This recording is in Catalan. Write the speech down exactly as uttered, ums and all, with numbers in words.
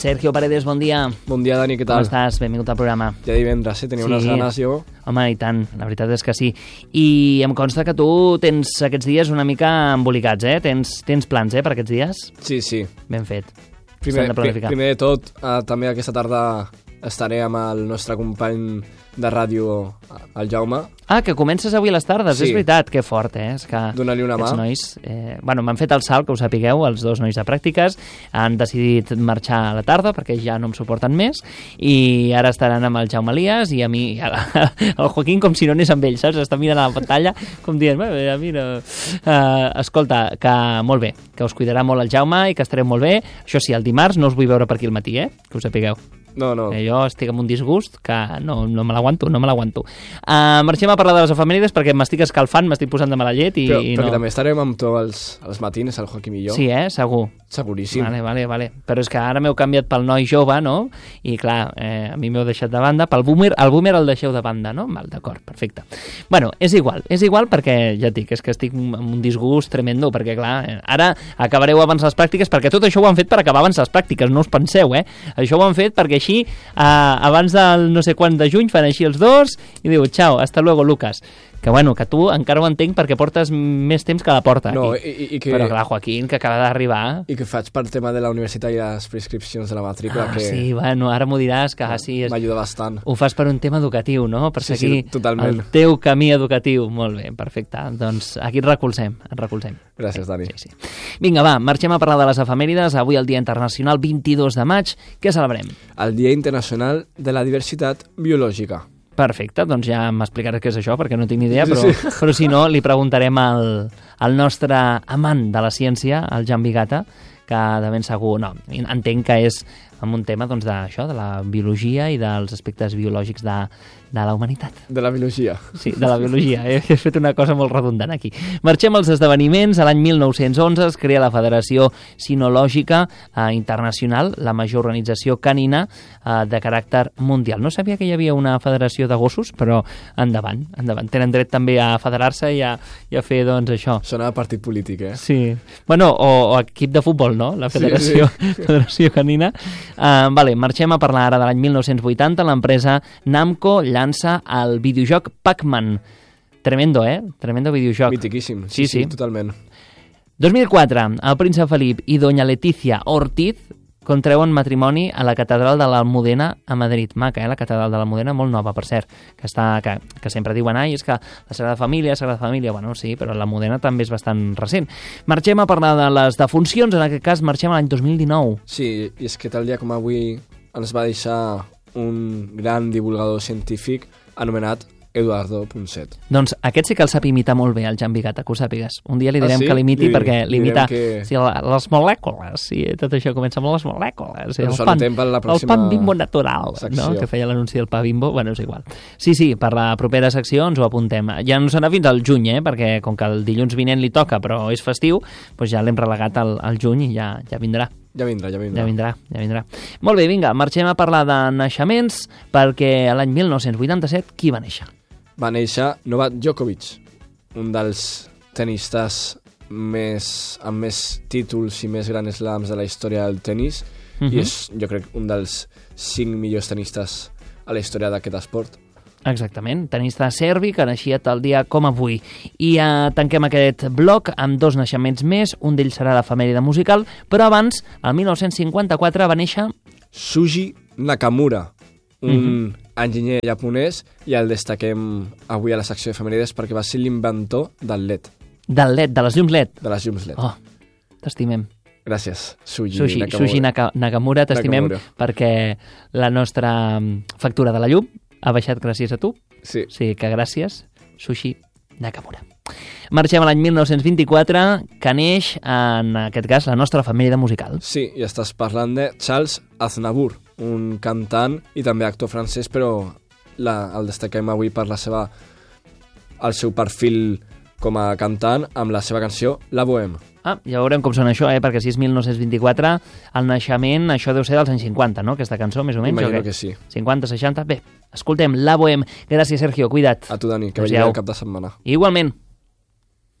Sergio Paredes, bon dia. Bon dia, Dani, què tal? Com estàs? Benvingut al programa. Ja divendres, eh? Tenia sí. unes ganes, jo. Home, i tant, la veritat és que sí. I em consta que tu tens aquests dies una mica embolicats, eh? Tens, tens plans, eh, per aquests dies? Sí, sí. Ben fet. Primer, de primer de tot, eh, també aquesta tarda estaré amb el nostre company de ràdio, el Jaume. Ah, que comences avui a les tardes, sí. És veritat, que fort, eh? És que donar-li una mà. Nois, eh, bueno, m'han fet el salt, que ho sapigueu, els dos nois de pràctiques, han decidit marxar a la tarda perquè ja no em suporten més, i ara estaran amb el Jaume Elias i a mi, el Joaquín com si no anés amb ell, saps? Està mirant a la pantalla com dient, mira, mira... Uh, escolta, que molt bé, que us cuidarà molt el Jaume i que estareu molt bé. Això sí, el dimarts no us vull veure per aquí al matí, eh? Que ho sapigueu. No, no. Eh, jo estic amb un disgust que no, no me l'aguanto, no me l'aguanto. Uh, marxem a parlar de les efemèrides perquè m'estic escalfant, m'estic posant de mala llet i, però, i perquè no. també estarem amb tu els, els matins, el Joaquim i jo. Sí, eh? Segur. Seguríssim. Vale, vale, vale. Però és que ara m'heu canviat pel noi jove, no? I clar, eh, a mi m'heu deixat de banda. Pel boomer, el boomer el deixeu de banda, no? Val, d'acord, perfecte. Bueno, és igual, és igual perquè, ja et dic, és que estic amb un disgust tremendo, perquè clar, eh, ara acabareu abans les pràctiques, perquè tot això ho han fet per acabar abans les pràctiques, no us penseu, eh? Això ho han fet perquè així, eh, abans del no sé quan de juny, fan així els dos, i diu, ciao, hasta luego, Lucas. Que bueno, que tu encara ho entenc perquè portes més temps que la porta. No, i, i, i que... Però clar, Joaquín, que acaba d'arribar... I que faig per tema de la universitat i les prescripcions de la matrícula, ah, que... sí, bueno, ara m'ho diràs, que ah, sí... És... M'ajuda bastant. Ho fas per un tema educatiu, no? Per sí, seguir sí, totalment. el teu camí educatiu. Molt bé, perfecte. Doncs aquí et recolzem, et recolzem. Gràcies, Dani. Sí, sí. Vinga, va, marxem a parlar de les efemèrides. Avui el Dia Internacional, vint-i-dos de maig. Què celebrem? El Dia Internacional de la Diversitat Biològica. Perfecte, doncs ja m'explicaràs què és això, perquè no tinc ni idea, però, sí. però si no, li preguntarem al, al nostre amant de la ciència, el Jan Bigata, que de ben segur, no, entenc que és amb un tema doncs, d'això, de la biologia i dels aspectes biològics de, de la humanitat. De la biologia. Sí, de la biologia. He fet una cosa molt redundant aquí. Marxem als esdeveniments. A l'any mil nou-cents onze es crea la Federació Cinològica eh, Internacional, la major organització canina eh, de caràcter mundial. No sabia que hi havia una federació de gossos, però endavant, endavant. Tenen dret també a federar-se i a, i a fer, doncs, això. Sona a partit polític, eh? Sí. Bueno, o, o equip de futbol, no? La Federació, sí, sí. Federació Canina. Uh, vale, marxem a parlar ara de l'any mil nou-cents vuitanta. L'empresa Namco llança el videojoc Pac-Man. Tremendo, eh? Tremendo videojoc. Mitiquíssim, sí, sí, sí, sí, totalment. dos mil quatre, el príncep Felip i doña Leticia Ortiz contrauen matrimoni a la catedral de l'Almudena a Madrid. Maca, eh? La catedral de l'Almudena, molt nova, per cert, que, està, que, que sempre diuen, ai, és que la Sagrada Família, la Sagrada Família, bueno, sí, però l'Almudena també és bastant recent. Marxem a parlar de les defuncions, en aquest cas marxem a l'any dos mil dinou. Sí, i és que tal dia com avui ens va deixar un gran divulgador científic anomenat Eduardo Punset. Doncs aquest sí que el sap imitar molt bé, el Jan Bigata, que ho sàpigues. Un dia li direm ah, sí? que l'imiti, li, perquè l'imita que... sí, les molècules, sí, tot això comença amb les molècules. Sí, el, pan, la pròxima... el pan bimbo natural, secció. No? Que feia l'anunci del pa bimbo, bueno, és igual. Sí, sí, per la propera secció ens ho apuntem. Ja no serà fins al juny, eh? Perquè com que el dilluns vinent li toca, però és festiu, doncs ja l'hem relegat al, al juny i ja, ja vindrà. Ja vindrà, ja vindrà. Ja vindrà, ja vindrà. Molt bé, vinga, marxem a parlar de naixements, perquè a l'any mil nou-cents vuitanta-set, qui va néixer? Va néixer Novak Djokovic, un dels tenistes més, amb més títols i més grans slams de la història del tenis, uh-huh. i és, jo crec, un dels cinc millors tenistes a la història d'aquest esport. Exactament, tenista serbi que naixia tal dia com avui. I eh, tanquem aquest bloc amb dos naixements més, un d'ells serà l'efemèride musical, però abans, el mil nou-cents cinquanta-quatre, va néixer... Shuji Nakamura, un uh-huh. enginyer japonès, i el destaquem avui a la secció d'efemèrides perquè va ser l'inventor del L E D. Del L E D, de les llums L E D? De les llums L E D. Oh, t'estimem. Gràcies, Shuji, Sushi, Nakamura. Sushi Naka, Nakamura, t'estimem perquè la nostra factura de la llum ha baixat gràcies a tu. Sí. Sí, que gràcies, Sushi Nakamura. Marxem a l'any mil nou-cents vint-i-quatre, que neix, en aquest cas, la nostra efemèride musical. Sí, i estàs parlant de Charles Aznavour, un cantant i també actor francès, però la, el destaquem avui per la seva, el seu perfil com a cantant amb la seva canció La Bohème. Ah, ja veurem com sona això, eh? Perquè si és mil nou-cents vint-i-quatre, el naixement, això deu ser dels anys cinquanta, no? Aquesta cançó, més o menys. Imagino o que sí. cinquanta, seixanta... Bé, escoltem La Bohème. Gràcies, Sergio, cuida't. A tu, Dani, que Adéu. vagi bé el cap de setmana. Igualment.